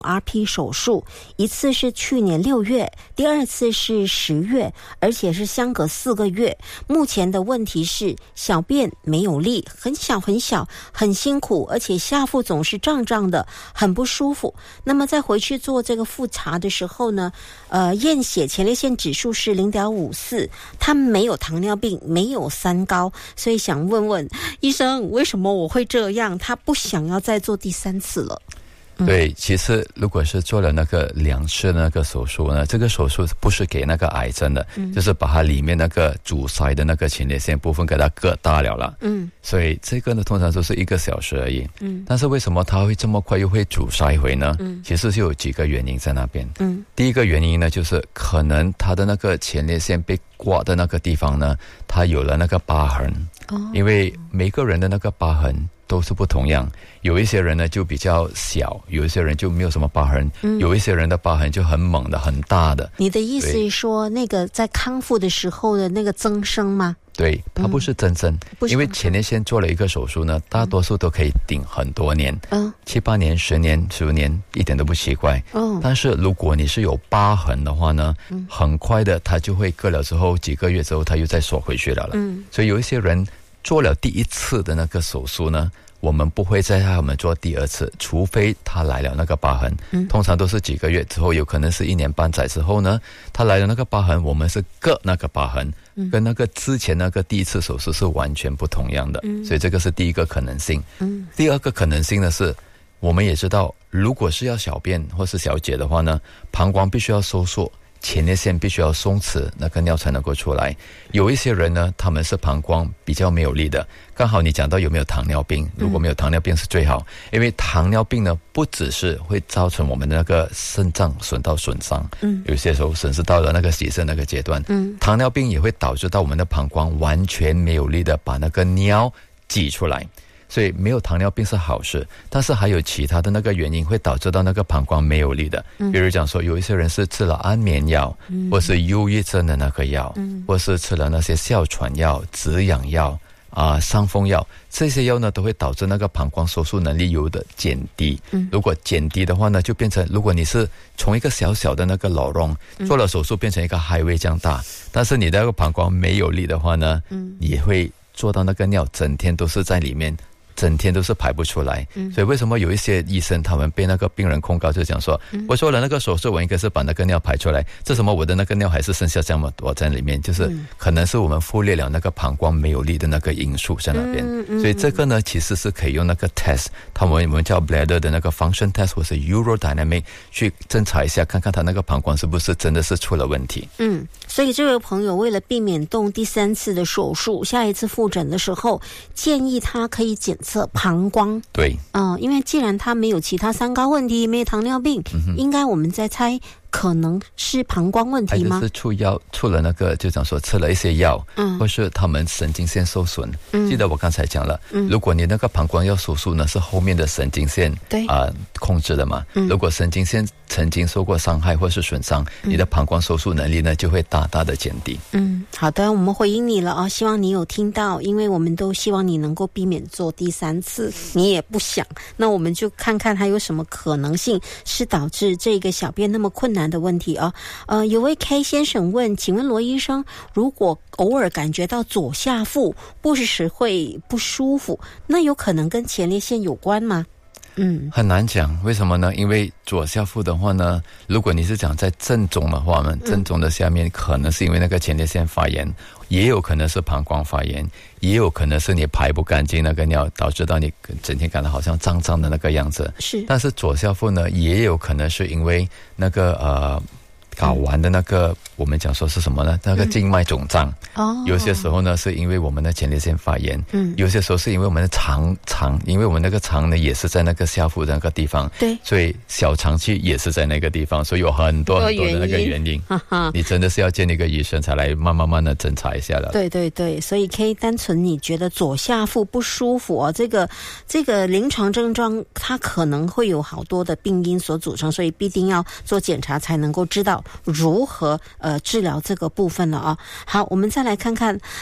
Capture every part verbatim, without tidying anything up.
R P 手术，一次是去年六月，第二次是十月，而且是相隔四个月。目前的问题是小便没有力，很小很小，很辛苦，而且下腹总是胀胀的，很不舒服。那么再回去做这个复查的时候呢，呃，验血前列腺指数是 零点五四， 他没有糖尿病，没有三高，所以想问问医生，为什么我会这样？他不想要再做第三次了。 对，其实如果是做了那个两次那个手术呢，这个手术不是给那个癌症的，嗯、就是把它里面那个阻塞的那个前列腺部分给它割大了了。嗯，所以这个呢通常都是一个小时而已。嗯，但是为什么它会这么快又会阻塞回呢？嗯，其实是有几个原因在那边。嗯，第一个原因呢，就是可能它的那个前列腺被刮的那个地方呢，它有了那个疤痕。哦，因为每个人的那个疤痕都是不同样，有一些人呢就比较小，有一些人就没有什么疤痕，嗯、有一些人的疤痕就很猛的很大的。 你的意思是说那个在康复的时候的那个增生吗？ 对，它不是增生，嗯、因为前列腺做了一个手术呢，大多数都可以顶很多年，嗯，七八年、十年、十五年一点都不奇怪。嗯，但是如果你是有疤痕的话呢，嗯、很快的它就会割了之后几个月之后它又再缩回去了了。嗯，所以有一些人做了第一次的那个手术呢，我们不会再让他们做第二次，除非他来了那个疤痕。嗯，通常都是几个月之后，有可能是一年半载之后呢，他来了那个疤痕，我们是割那个疤痕，嗯、跟那个之前那个第一次手术是完全不同样的。嗯，所以这个是第一个可能性。嗯，第二个可能性呢是，我们也知道，如果是要小便或是小解的话呢，膀胱必须要收缩。前列腺必须要松弛，那个尿才能够出来。有一些人呢，他们是膀胱比较没有力的。刚好你讲到有没有糖尿病，如果没有糖尿病是最好，嗯、因为糖尿病呢，不只是会造成我们的那个肾脏损到损伤，嗯，有些时候损失到了那个洗肾那个阶段，嗯，糖尿病也会导致到我们的膀胱完全没有力的把那个尿挤出来。所以没有糖尿病是好事，但是还有其他的那个原因会导致到那个膀胱没有力的。嗯、比如讲说有一些人是吃了安眠药，嗯、或是忧郁症的那个药，嗯、或是吃了那些哮喘药、止痒药啊、呃、伤风药，这些药呢都会导致那个膀胱收缩能力有的减低。嗯、如果减低的话呢，就变成如果你是从一个小小的那个瘘窿做了手术变成一个海威这样大，但是你的那个膀胱没有力的话呢，嗯、也会做到那个尿整天都是在里面。整天都是排不出来，嗯、所以为什么有一些医生他们被那个病人控告，就讲说，嗯、我做了那个手术，我应该是把那个尿排出来，这什么我的那个尿还是剩下这么多在里面，就是可能是我们忽略了那个膀胱没有力的那个因素在那边，嗯嗯、所以这个呢其实是可以用那个 test， 他们我们叫 bladder 的那个 function test 或是 urodynamic 去侦查一下，看看他那个膀胱是不是真的是出了问题。 嗯，所以这位朋友为了避免动第三次的手术，下一次复诊的时候，建议他可以检测膀胱。 对， 嗯、呃，因为既然他没有其他三高问题，没有糖尿病，嗯、应该我们在猜可能是膀胱问题吗？ 还是出药出了那个，就讲说吃了一些药，嗯，或是他们神经线受损。嗯，记得我刚才讲了，嗯，如果你那个膀胱要手术呢，是后面的神经线对啊、呃、控制的嘛。嗯，如果神经线曾经受过伤害或是损伤，嗯、你的膀胱手术能力呢就会大大的减低。 嗯，好的，我们回应你了啊，希望你有听到，因为我们都希望你能够避免做第三次，你也不想，那我们就看看还有什么可能性是导致这个小便那么困难的问题啊。呃，有位 K 先生问，请问罗医生，如果偶尔感觉到左下腹不时会不舒服，那有可能跟前列腺有关吗？嗯， 很难讲，为什么呢？因为左下腹的话呢，如果你是讲在正中的话呢，正中的下面可能是因为那个前列腺发炎，也有可能是膀胱发炎，也有可能是你排不干净那个尿，导致到你整天感到好像胀胀的那个样子。是，但是左下腹呢，也有可能是因为那个呃睾丸的那个，我们讲说是什么呢？那个静脉肿胀。哦。有些时候呢，是因为我们的前列腺发炎。嗯。有些时候是因为我们的肠肠，因为我们那个肠呢也是在那个下腹的那个地方。对。所以小肠气也是在那个地方，所以有很多很多的那个原因。哈哈。你真的是要见一个医生才来慢慢慢的侦查一下了。 对对对，所以可以单纯你觉得左下腹不舒服哦，这个这个临床症状它可能会有好多的病因所组成，所以必定要做检查才能够知道如何呃治疗这个部分了啊。好，我们再来看看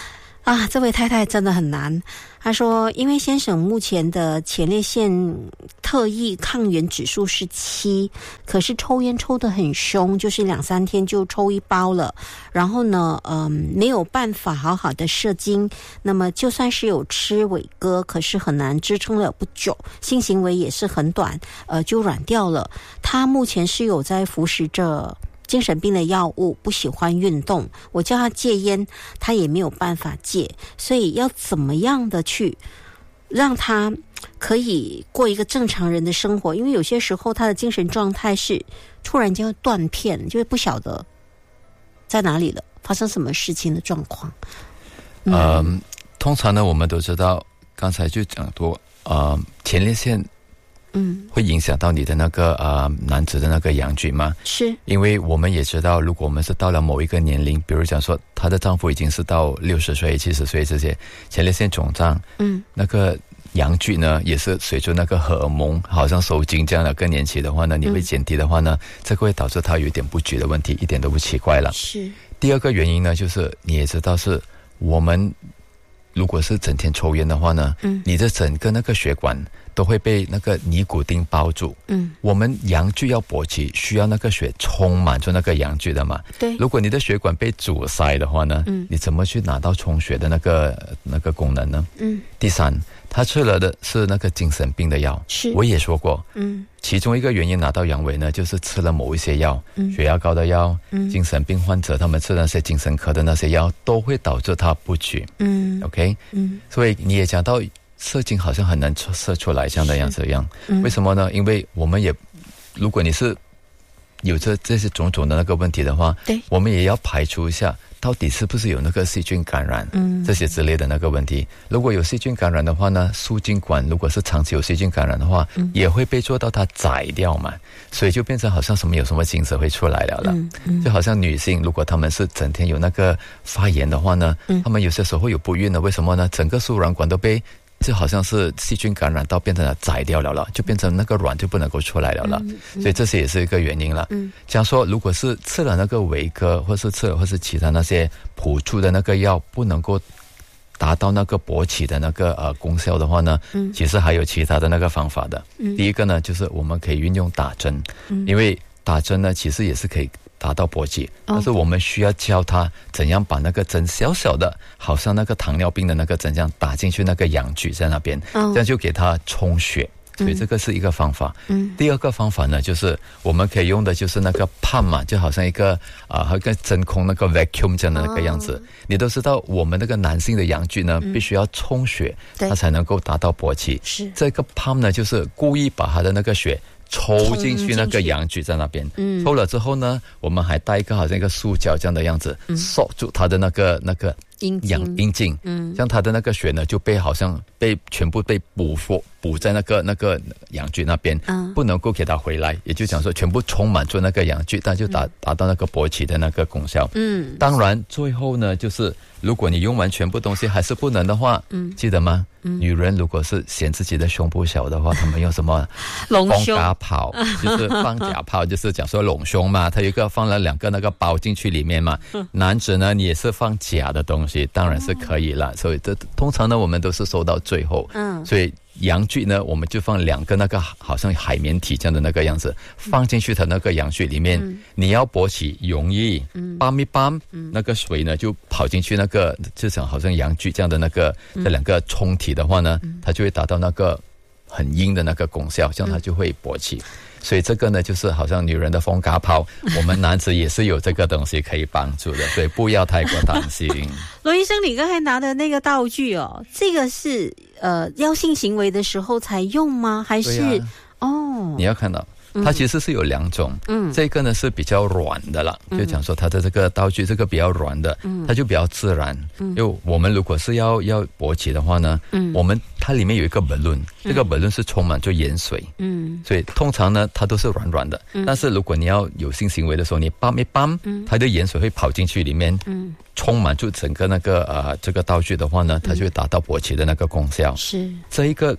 啊，这位太太真的很难。她说，因为先生目前的前列腺特异抗原指数是七，可是抽烟抽得很凶，就是两三天就抽一包了。然后呢，嗯，没有办法好好的射精。那么就算是有吃伟哥，可是很难支撑了不久，性行为也是很短，呃，就软掉了。他目前是有在服食着精神病的药物，不喜欢运动，我叫他戒烟，他也没有办法戒，所以要怎么样的去让他可以过一个正常人的生活？因为有些时候他的精神状态是突然间断片，就是不晓得在哪里了，发生什么事情的状况。 嗯，呃、通常呢，我们都知道，刚才就讲过，呃，前列腺。嗯，会影响到你的那个呃男子的那个阳具吗？ 是， 因为我们也知道，如果我们是到了某一个年龄，比如讲说她的丈夫已经是到六十岁、七十岁这些前列腺肿胀，嗯，那个阳具呢也是随着那个荷尔蒙好像收紧这样的更年期的话呢，你会减低的话呢，嗯、这个会导致她有一点不举的问题，一点都不奇怪了。 是。 第二个原因呢，就是你也知道是我们如果是整天抽烟的话呢，嗯，你的整个那个血管都会被那个尼古丁包住。嗯，我们阳具要勃起，需要那个血充满住那个阳具的嘛。 对。 如果你的血管被阻塞的话呢，嗯，你怎么去拿到充血的那个那个功能呢？嗯。第三，他吃了的是那个精神病的药。 是。 我也说过，嗯，其中一个原因拿到阳痿呢，就是吃了某一些药，嗯，血压高的药，嗯，精神病患者他们吃那些精神科的那些药，都会导致他不举。嗯 ，OK， 嗯，所以你也讲到。射精好像很难射出来，像那样子一样、嗯、为什么呢？因为我们也如果你是有这这些种种的那个问题的话，对，我们也要排除一下到底是不是有那个细菌感染，嗯，这些之类的那个问题。如果有细菌感染的话呢，输精管如果是长期有细菌感染的话、嗯、也会被做到它宰掉嘛，所以就变成好像什么有什么精子会出来了了、嗯嗯、就好像女性如果她们是整天有那个发炎的话呢，嗯，她们有些时候会有不孕的，为什么呢？整个输卵管都被就好像是细菌感染到变成了宰掉了了，就变成那个卵就不能够出来了了、嗯嗯、所以这些也是一个原因了。嗯，假如说如果是吃了那个维哥或是吃了或是其他那些辅助的那个药不能够达到那个勃起的那个呃功效的话呢，嗯，其实还有其他的那个方法的。嗯，第一个呢就是我们可以运用打针，嗯，因为打针呢其实也是可以达到勃起，但是我们需要教他怎样把那个针小小的好像那个糖尿病的那个针这样打进去那个阳具在那边、哦、这样就给他充血，所以这个是一个方法。嗯，第二个方法呢就是我们可以用的就是那个 pump 嘛，就好像一个啊、呃、一个真空那个 vacuum 这样的那个样子、哦、你都知道我们那个男性的阳具呢、嗯、必须要充血它才能够达到勃起，是这个 pump 呢就是故意把他的那个血抽进去那个阳具在那边，嗯，抽了之后呢，我们还带一个好像一个塑胶这样的样子，嗯，锁住它的那个那个阳阴茎，嗯，像它的那个血呢就被好像被全部被捕获补在那个那个阳具那边、嗯，不能够给它回来，也就讲说全部充满住那个阳具，但就达达到那个勃起的那个功效。嗯，当然最后呢，就是如果你用完全部东西还是不能的话，嗯，记得吗？嗯、女人如果是嫌自己的胸部小的话，她们用什么？ 隆胸假炮，就是放假炮，就是讲说隆胸嘛，它有一个放了两个那个包进去里面嘛。男子呢，你也是放假的东西，当然是可以了。所以这通常呢，我们都是收到最后。嗯，所以阳具呢，我们就放两个那个好像海绵体这样的那个样子，放进去的那个阳具里面，嗯、你要勃起容易，ปั๊一ปั๊，那个水呢就跑进去那个，就像好像阳具这样的那个、嗯、这两个冲体的话呢，它就会达到那个很阴的那个功效，这样它就会勃起。嗯，所以这个呢就是好像女人的风嘎炮，我们男子也是有这个东西可以帮助的，所以不要太过担心。 罗医生，你刚才拿的那个道具哦，这个是呃要性行为的时候才用吗？还是、啊、哦？你要看到它其实是有两种，嗯，这个呢是比较软的啦，嗯、就讲说它的这个道具这个比较软的，嗯，它就比较自然。嗯，因为我们如果是要要勃起的话呢，嗯，我们它里面有一个 balloon， 这个 balloon 是充满就盐水，嗯，所以通常呢它都是软软的，嗯，但是如果你要有性行为的时候，你ปั๊一ปั๊，嗯，它的盐水会跑进去里面，嗯，充满住整个那个呃这个道具的话呢，它就会达到勃起的那个功效。是这一个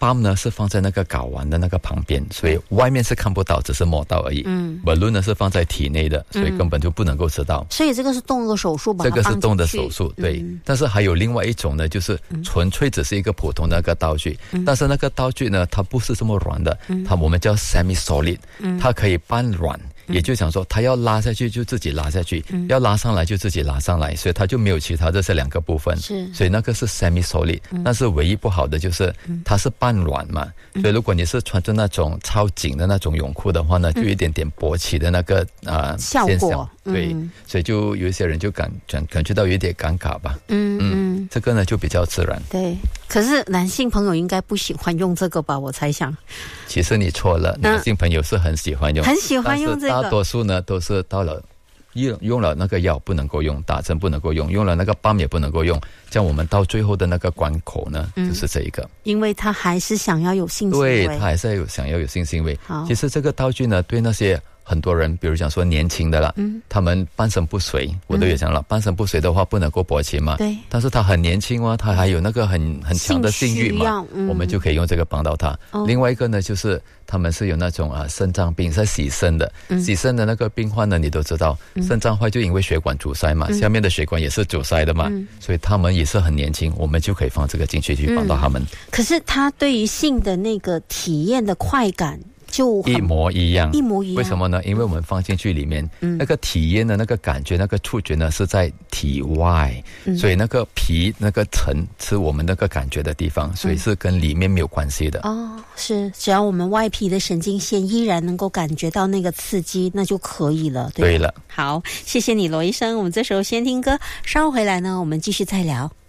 泵呢是放在那个睾丸的那个旁边，所以外面是看不到，只是摸到而已。嗯 balloon 呢是放在体内的，所以根本就不能够知道。 所以这个是动的手术吧？ 这个是动的手术，对、嗯。但是还有另外一种呢，就是纯粹只是一个普通的那个道具，嗯、但是那个道具呢，它不是这么软的，嗯、它我们叫 semi solid，、嗯、它可以半软。也就想说他要拉下去就自己拉下去、嗯、要拉上来就自己拉上来，所以他就没有其他的这两个部分，是，所以那个是 semi solid、嗯、但是唯一不好的就是它是半软嘛、嗯、所以如果你是穿着那种超紧的那种泳裤的话呢、嗯、就有一点点勃起的那个呃效果， 对、嗯、所以就有一些人就感感感觉到有一点尴尬吧。 嗯嗯， 这个呢就比较自然。 对，可是男性朋友应该不喜欢用这个吧，我猜想。 其实你错了，男性朋友是很喜欢用、嗯、 很喜欢用这个， 大多数呢都是到了用用了那个药不能够用，打针不能够用，用了那个泵也不能够用，这样我们到最后的那个关口呢、嗯、就是这一个， 因为他还是想要有性行为， 对，他还是有想要有性行为。其实这个道具呢对那些很多人比如讲说年轻的了、嗯、他们半身不遂，我都有讲了、嗯、半身不遂的话不能够勃起嘛，对，但是他很年轻嘛，他还有那个很很强的性欲嘛、嗯、我们就可以用这个帮到他、哦、另外一个呢就是他们是有那种啊肾脏病在洗肾的、嗯、洗肾的那个病患呢你都知道、嗯、肾脏坏就因为血管阻塞嘛、嗯、下面的血管也是阻塞的嘛、嗯、所以他们也是很年轻，我们就可以放这个进去去帮到他们、嗯、 可是他对于性的那个体验的快感就一模一样， 一模一样。 为什么呢？因为我们放进去里面、嗯、那个体验的那个感觉那个触觉呢是在体外、嗯、所以那个皮那个层是我们那个感觉的地方，所以是跟里面没有关系的、 嗯、哦，是只要我们外皮的神经线依然能够感觉到那个刺激那就可以了， 对, 对了。 好，谢谢你罗医生，我们这时候先听歌，稍后回来呢我们继续再聊。